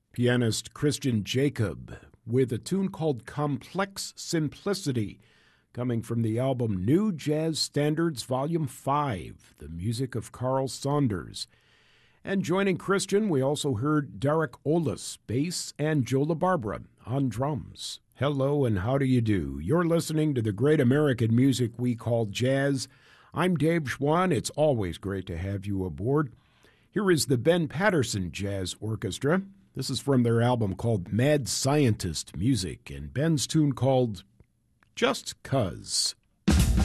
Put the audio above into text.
Pianist Christian Jacob with a tune called Complex Simplicity, coming from the album New Jazz Standards Volume 5, the music of Carl Saunders. And joining Christian, we also heard Derek Olis, bass, and Joe LaBarbera on drums. Hello and how do you do? You're listening to the great American music we call jazz. I'm Dave Schwann. It's always great to have you aboard. Here is the Ben Patterson Jazz Orchestra. This is from their album called Mad Scientist Music, and Ben's tune called Just 'Cause.